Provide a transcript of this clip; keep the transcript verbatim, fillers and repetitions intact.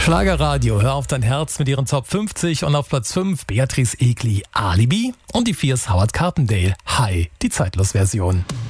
Schlagerradio, hör auf dein Herz mit ihren Top fünfzig und auf Platz fünf Beatrice Egli, Alibi und die Fierce Howard Carpendale, Hi, die Zeitlos-Version.